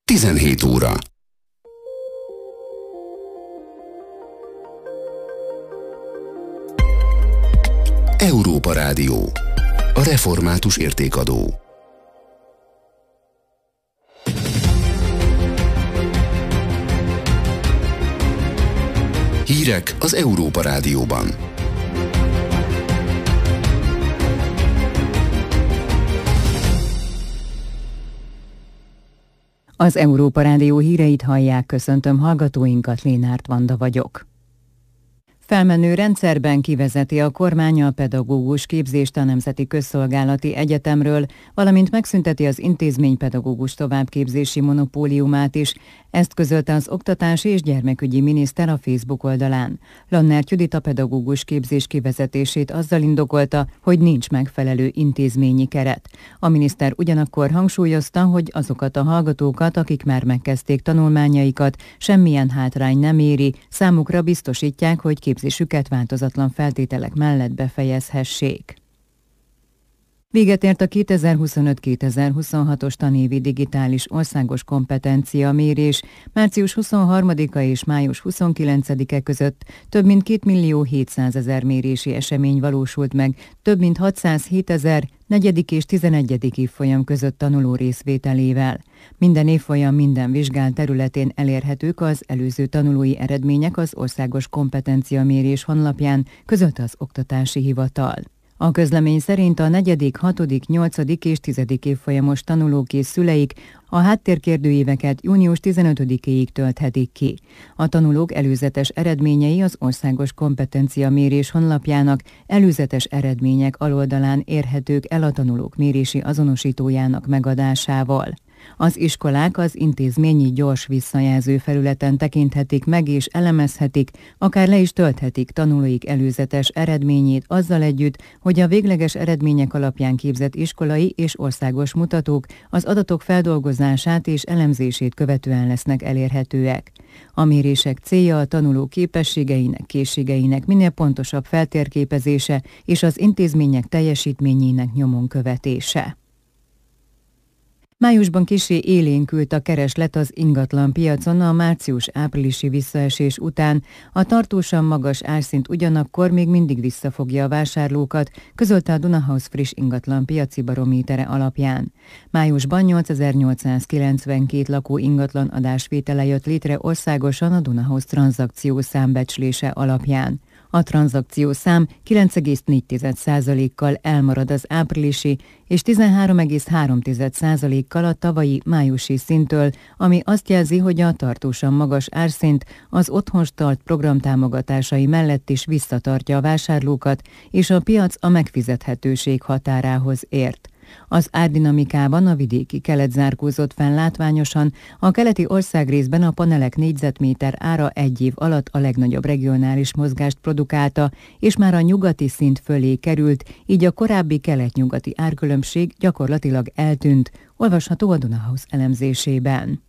17 óra. Európa Rádió. A református értékadó. Hírek az Európa Rádióban. Az Európa Rádió híreit hallják, köszöntöm hallgatóinkat, Lénárt Vanda vagyok. Felmenő rendszerben kivezeti a kormány a pedagógus képzést a Nemzeti Közszolgálati Egyetemről, valamint megszünteti az intézménypedagógus továbbképzési monopóliumát is. Ezt közölte az Oktatási és Gyermekügyi Miniszter a Facebook oldalán. Lannert Judit a pedagógus képzés kivezetését azzal indokolta, hogy nincs megfelelő intézményi keret. A miniszter ugyanakkor hangsúlyozta, hogy azokat a hallgatókat, akik már megkezdték tanulmányaikat, semmilyen hátrány nem éri, számukra biztosítják, hogy képzésüket változatlan feltételek mellett befejezhessék. Véget ért a 2025-2026-os tanévi digitális országos kompetencia mérés. Március 23-a és május 29-e között több mint 2.700.000 mérési esemény valósult meg, több mint 607.000 negyedik és 11. évfolyam között tanuló részvételével. Minden évfolyam minden vizsgált területén elérhetők az előző tanulói eredmények az országos kompetenciamérés honlapján, közölte az Oktatási Hivatal. A közlemény szerint a 4., 6., 8. és 10. évfolyamos tanulók és szüleik a háttérkérdőíveket június 15-éig tölthetik ki. A tanulók előzetes eredményei az országos kompetenciamérés honlapjának előzetes eredmények aloldalán érhetők el a tanulók mérési azonosítójának megadásával. Az iskolák az intézményi gyors visszajelző felületen tekinthetik meg és elemezhetik, akár le is tölthetik tanulóik előzetes eredményét azzal együtt, hogy a végleges eredmények alapján képzett iskolai és országos mutatók az adatok feldolgozását és elemzését követően lesznek elérhetőek. A mérések célja a tanuló képességeinek, készségeinek minél pontosabb feltérképezése és az intézmények teljesítményének nyomon követése. Májusban kissé élénkült a kereslet az ingatlan piacon a március-áprilisi visszaesés után. A tartósan magas árszint ugyanakkor még mindig visszafogja a vásárlókat, közölte a Dunahouse friss ingatlan piaci barométere alapján. Májusban 8892 lakó ingatlan adásvétele jött létre országosan a Dunahouse tranzakció számbecslése alapján. A tranzakció szám 9,4%-kal elmarad az áprilisi és 13,3%-kal a tavalyi májusi szinttől, ami azt jelzi, hogy a tartósan magas árszint az Otthonstart program támogatásai mellett is visszatartja a vásárlókat, és a piac a megfizethetőség határához ért. Az árdinamikában a vidéki kelet zárkózott fel látványosan, a keleti országrészben a panelek négyzetméter ára egy év alatt a legnagyobb regionális mozgást produkálta, és már a nyugati szint fölé került, így a korábbi kelet-nyugati árkülönbség gyakorlatilag eltűnt, olvasható a Dunahouse elemzésében.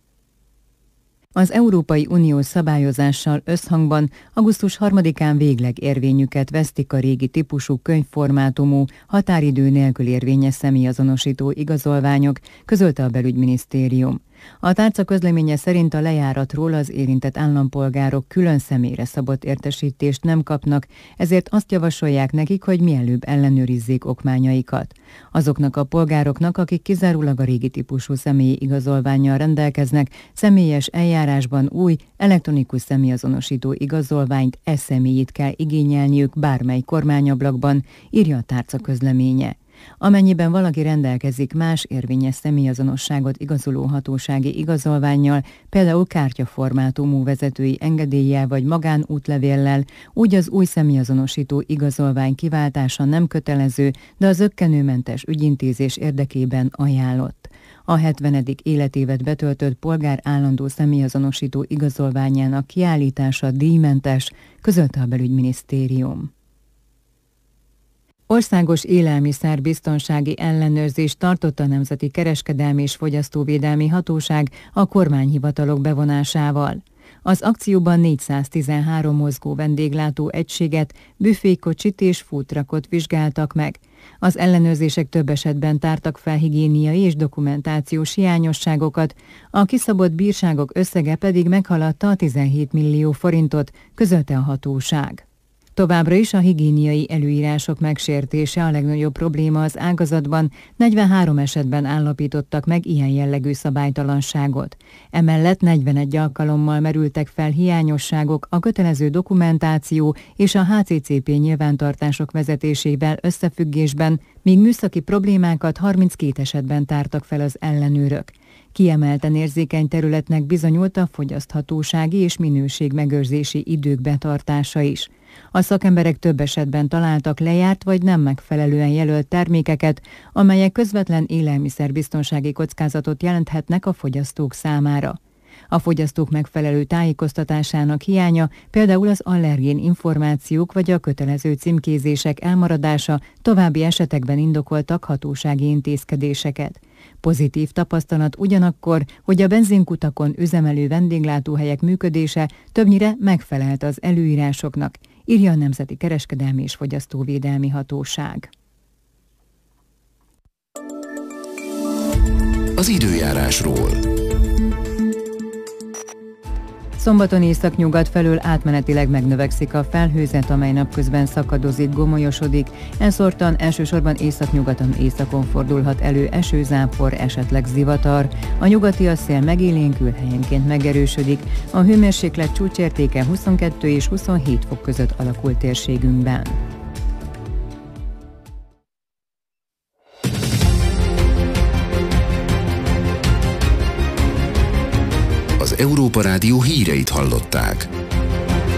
Az Európai Unió szabályozással összhangban augusztus 3-án végleg érvényüket vesztik a régi típusú könyvformátumú, határidő nélkül érvényes személyazonosító igazolványok, közölte a Belügyminisztérium. A tárca közleménye szerint a lejáratról az érintett állampolgárok külön személyre szabott értesítést nem kapnak, ezért azt javasolják nekik, hogy mielőbb ellenőrizzék okmányaikat. Azoknak a polgároknak, akik kizárólag a régi típusú személyi igazolvánnyal rendelkeznek, személyes eljárásban új, elektronikus személyazonosító igazolványt, e-személyit kell igényelniük bármely kormányablakban, írja a tárca közleménye. Amennyiben valaki rendelkezik más érvényes személyazonosságot igazoló hatósági igazolvánnyal, például kártyaformátumú vezetői engedéllyel vagy magánútlevéllel, úgy az új személyazonosító igazolvány kiváltása nem kötelező, de az zökkenőmentes ügyintézés érdekében ajánlott. A 70. életévet betöltött polgár állandó személyazonosító igazolványának kiállítása díjmentes, közölte a Belügyminisztérium. Országos élelmiszerbiztonsági ellenőrzést tartott a Nemzeti Kereskedelmi és Fogyasztóvédelmi Hatóság a kormányhivatalok bevonásával. Az akcióban 413 mozgó vendéglátó egységet, büfékocsit és foodtruckot vizsgáltak meg. Az ellenőrzések több esetben tártak fel higiéniai és dokumentációs hiányosságokat, a kiszabott bírságok összege pedig meghaladta a 17 millió forintot, közölte a hatóság. Továbbra is a higiéniai előírások megsértése a legnagyobb probléma az ágazatban, 43 esetben állapítottak meg ilyen jellegű szabálytalanságot. Emellett 41 alkalommal merültek fel hiányosságok a kötelező dokumentáció és a HCCP nyilvántartások vezetésével összefüggésben, míg műszaki problémákat 32 esetben tártak fel az ellenőrök. Kiemelten érzékeny területnek bizonyult a fogyaszthatósági és minőségmegőrzési idők betartása is. A szakemberek több esetben találtak lejárt vagy nem megfelelően jelölt termékeket, amelyek közvetlen élelmiszerbiztonsági kockázatot jelenthetnek a fogyasztók számára. A fogyasztók megfelelő tájékoztatásának hiánya, például az allergén információk vagy a kötelező címkézések elmaradása további esetekben indokoltak hatósági intézkedéseket. Pozitív tapasztalat ugyanakkor, hogy a benzinkutakon üzemelő vendéglátóhelyek működése többnyire megfelelt az előírásoknak, írja a Nemzeti Kereskedelmi és Fogyasztóvédelmi Hatóság. Az időjárásról. Szombaton északnyugat felől átmenetileg megnövekszik a felhőzet, amely napközben szakadozik, gomolyosodik. Elszórtan elsősorban északnyugaton északon fordulhat elő esőzápor, esetleg zivatar. A nyugati szél megélénkül, helyenként megerősödik. A hőmérséklet csúcsértéke 22 és 27 fok között alakul térségünkben. Az Európa Rádió híreit hallották.